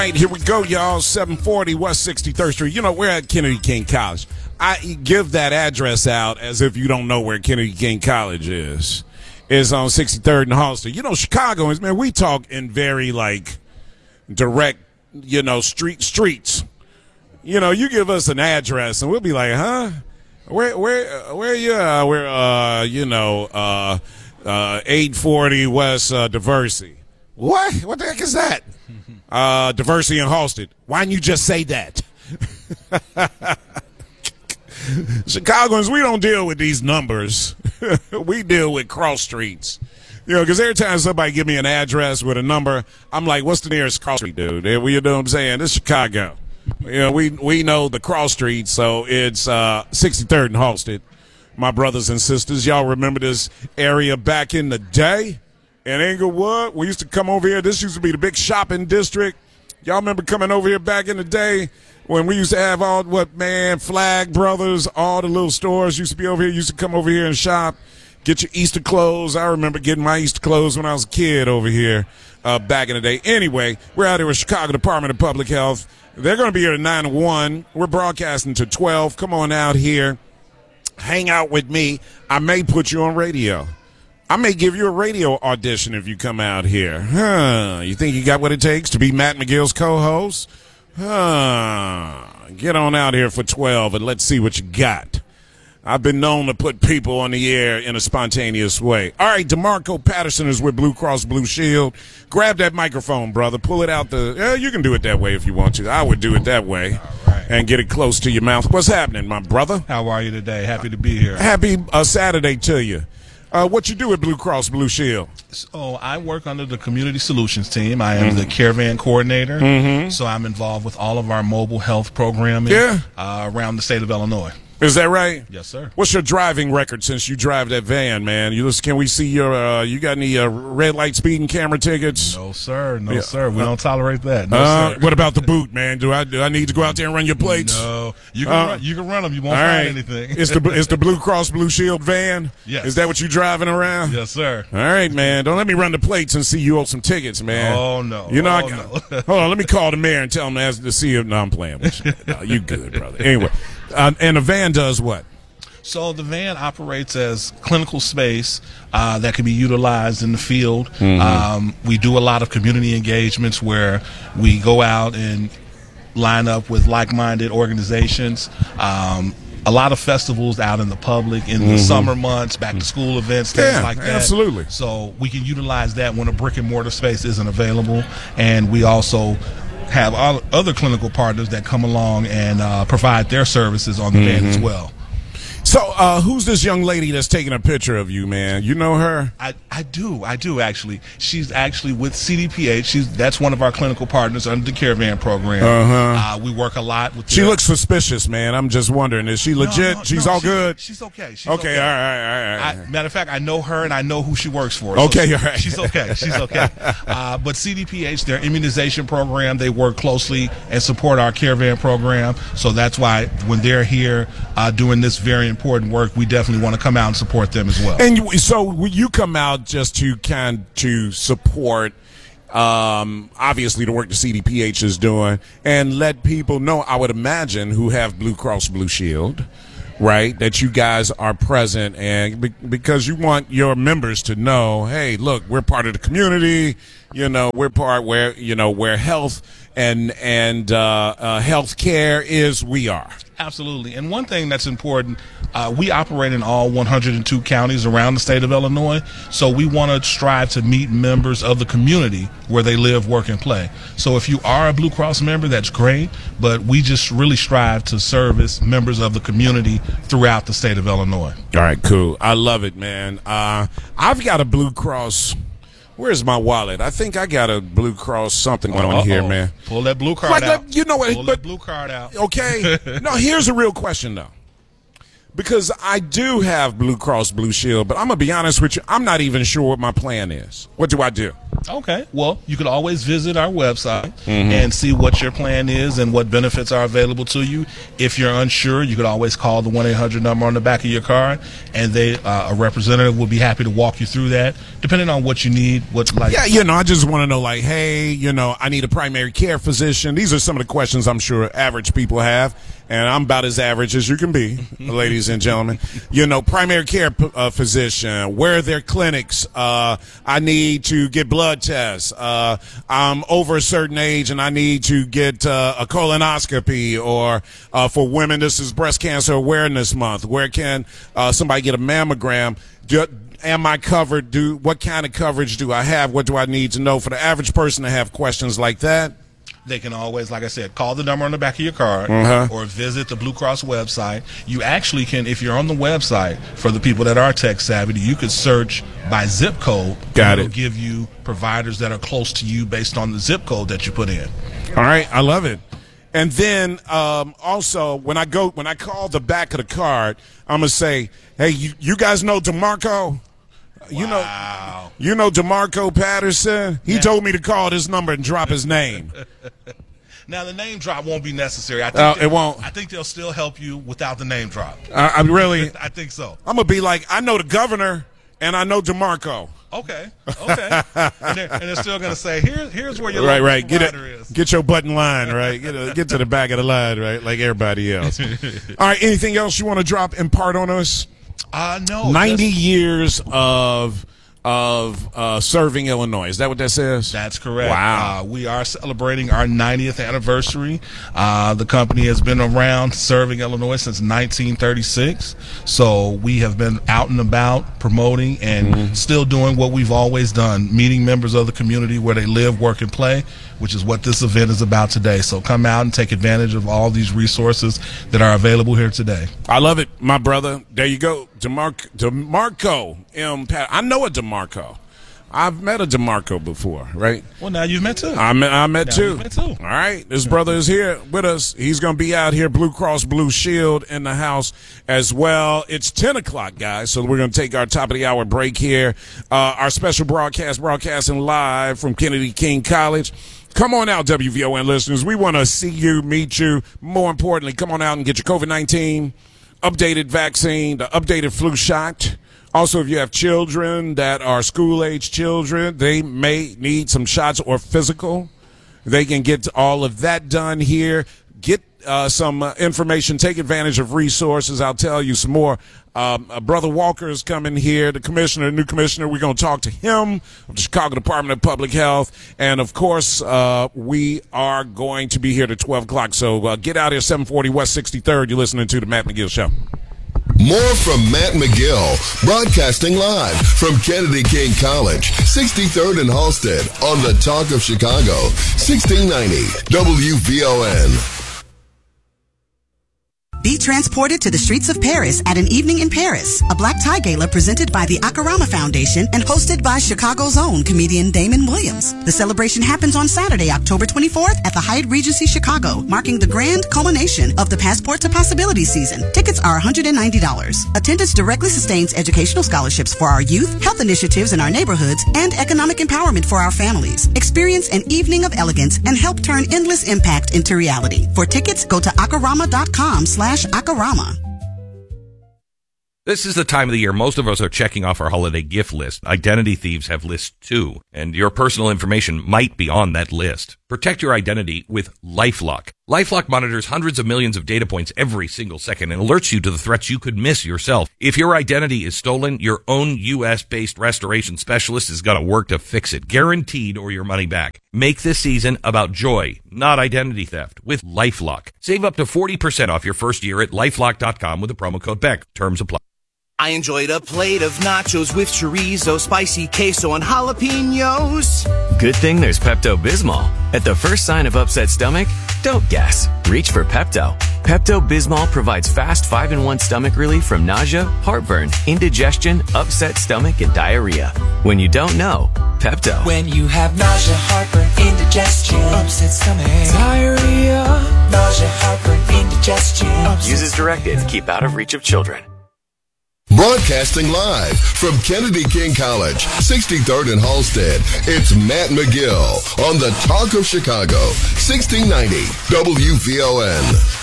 Right, here we go, y'all. 740 West 63rd Street. You know, we're at Kennedy King College. I give that address out as if you don't know where Kennedy King College is. It's on 63rd and Halsted. You know, Chicagoans, man, we talk in very, direct, streets. You know, you give us an address, and we'll be like, huh? Where you? We're 840 West Diversey. What? What the heck is that? Diversey and Halsted. Why didn't you just say that? Chicagoans, we don't deal with these numbers. We deal with cross streets. You know, because every time somebody give me an address with a number, I'm like, what's the nearest cross street, dude? You know what I'm saying? This is Chicago. You know, we know the cross street, so it's 63rd and Halsted. My brothers and sisters, y'all remember this area back in the day? In Englewood, we used to come over here. This used to be the big shopping district. Y'all remember coming over here back in the day when we used to have Flag Brothers, all the little stores used to be over here. Used to come over here and shop, get your Easter clothes. I remember getting my Easter clothes when I was a kid over here back in the day. Anyway, we're out here with Chicago Department of Public Health. They're going to be here at 9 to 1. We're broadcasting to 12. Come on out here. Hang out with me. I may put you on radio. I may give you a radio audition if you come out here. You think you got what it takes to be Matt McGill's co-host? Get on out here for 12 and let's see what you got. I've been known to put people on the air in a spontaneous way. All right, DeMarco Patterson is with Blue Cross Blue Shield. Grab that microphone, brother. Pull it out you can do it that way if you want to. I would do it that way. All right. And get it close to your mouth. What's happening, my brother? How are you today? Happy to be here. Happy Saturday to you. What you do at Blue Cross Blue Shield? So I work under the Community Solutions team. I am the Caravan Coordinator. Mm-hmm. So I'm involved with all of our mobile health programming around the state of Illinois. Is that right? Yes, sir. What's your driving record since you drive that van, man? Can we see your, you got any red light speeding camera tickets? No, sir. No, sir. We don't tolerate that. No, sir. What about the boot, man? Do I need to go out there and run your plates? No. You can run them. You won't find anything. It's the Blue Cross Blue Shield van? Yes. Is that what you driving around? Yes, sir. All right, man. Don't let me run the plates and see you owe some tickets, man. Oh, no. You know, hold on. Let me call the mayor and tell him to see if. No, I'm playing with you. No, you good, brother. Anyway, and the van does what? So the van operates as clinical space that can be utilized in the field. Mm-hmm. We do a lot of community engagements where we go out and line up with like-minded organizations. A lot of festivals out in the public in the summer months, back-to-school events, things like that. Absolutely. So we can utilize that when a brick-and-mortar space isn't available. And we also have other clinical partners that come along and provide their services on the van as well. So, who's this young lady that's taking a picture of you, man? You know her? I do actually. She's actually with CDPH. That's one of our clinical partners under the Caravan program. We work a lot with. She looks suspicious, man. I'm just wondering, is she legit? No, she's all good. She's okay. All right. Matter of fact, I know her and I know who she works for. Okay, so all right. She's okay. But CDPH, their immunization program, they work closely and support our Caravan program. So that's why when they're here doing this very important work, we definitely want to come out and support them as well. And so you come out just to support obviously the work the CDPH is doing and let people know, I would imagine, who have Blue Cross Blue Shield, right, that you guys are present, and because you want your members to know, hey, look, we're part of the community, we're part where health and health care is, we are. Absolutely. And one thing that's important, we operate in all 102 counties around the state of Illinois, so we want to strive to meet members of the community where they live, work, and play. So if you are a Blue Cross member, that's great, but we just really strive to service members of the community throughout the state of Illinois. All right, cool. I love it, man. I've got a Blue Cross. Where's my wallet? I think I got a Blue Cross something on here, man. Pull that blue card out. You know what? Pull that blue card out. Okay. No, here's a real question, though. because I do have Blue Cross Blue Shield, but I'm going to be honest with you, I'm not even sure what my plan is. What do I do? Okay. Well, you could always visit our website and see what your plan is and what benefits are available to you. If you're unsure, you could always call the 1-800 number on the back of your card, and a representative will be happy to walk you through that, depending on what you need. Yeah, I just want to know, like, hey, I need a primary care physician. These are some of the questions I'm sure average people have, and I'm about as average as you can be, ladies and gentlemen. Primary care physician, where are their clinics? I need to get blood tests. I'm over a certain age and I need to get a colonoscopy, or for women, this is Breast Cancer Awareness Month. Where can somebody get a mammogram? Am I covered? What kind of coverage do I have? What do I need to know? For the average person to have questions like that, they can always, like I said, call the number on the back of your card or visit the Blue Cross website. You actually can, if you're on the website, for the people that are tech savvy, you could search by zip code. It'll give you providers that are close to you based on the zip code that you put in. All right, I love it. And then also, when I call the back of the card, I'm gonna say, hey, you guys know DeMarco? Wow. You know DeMarco Patterson? He told me to call this number and drop his name. Now, the name drop won't be necessary. It won't. I think they'll still help you without the name drop. I really? I think so. I'm going to be like, I know the governor and I know DeMarco. Okay. and they're still going to say, here's where your local provider is. Get your butt in line, right? Get to the back of the line, right? Like everybody else. All right, anything else you want to drop, impart on us? No. 90 years of serving Illinois. Is that what that says? That's correct. Wow. We are celebrating our 90th anniversary. The company has been around serving Illinois since 1936. So we have been out and about promoting and still doing what we've always done, meeting members of the community where they live, work, and play, which is what this event is about today. So come out and take advantage of all these resources that are available here today. I love it, my brother. There you go. DeMarco M. I know a DeMarco. I've met a DeMarco before, right? Well, now you've met two. I met two. You've met two. All right. This brother is here with us. He's going to be out here, Blue Cross Blue Shield in the house as well. It's 10 o'clock, guys, so we're going to take our top of the hour break here. Our special broadcasting live from Kennedy King College. Come on out, WVON listeners. We want to see you, meet you. More importantly, come on out and get your COVID-19 updated vaccine, the updated flu shot. Also, if you have children that are school-age children, they may need some shots or physical. They can get all of that done here. Get some information. Take advantage of resources. I'll tell you some more. Brother Walker is coming here, the new commissioner. We're going to talk to him of the Chicago Department of Public Health. And, of course, we are going to be here to 12 o'clock. So get out here, 740 West 63rd. You're listening to The Matt McGill Show. More from Matt McGill, broadcasting live from Kennedy King College, 63rd and Halsted, on the Talk of Chicago, 1690 WVON. Be transported to the streets of Paris at An Evening in Paris, a black tie gala presented by the Akarama Foundation and hosted by Chicago's own comedian Damon Williams. The celebration happens on Saturday, October 24th at the Hyatt Regency Chicago, marking the grand culmination of the Passport to Possibility season. Tickets are $190. Attendance directly sustains educational scholarships for our youth, health initiatives in our neighborhoods, and economic empowerment for our families. Experience an evening of elegance and help turn endless impact into reality. For tickets, go to akarama.com/Akarama. This is the time of the year most of us are checking off our holiday gift list. Identity thieves have lists too, and your personal information might be on that list. Protect your identity with LifeLock. LifeLock monitors hundreds of millions of data points every single second and alerts you to the threats you could miss yourself. If your identity is stolen, your own U.S.-based restoration specialist is going to work to fix it, guaranteed, or your money back. Make this season about joy, not identity theft, with LifeLock. Save up to 40% off your first year at LifeLock.com with the promo code BECK. Terms apply. I enjoyed a plate of nachos with chorizo, spicy queso, and jalapenos. Good thing there's Pepto-Bismol. At the first sign of upset stomach, don't guess. Reach for Pepto. Pepto-Bismol provides fast 5-in-1 stomach relief from nausea, heartburn, indigestion, upset stomach, and diarrhea. When you don't know, Pepto. When you have nausea, heartburn, indigestion, upset stomach, diarrhea, nausea, heartburn, indigestion. Use as directed. Keep out of reach of children. Broadcasting live from Kennedy King College, 63rd and Halstead, it's Matt McGill on the Talk of Chicago, 1690 WVON.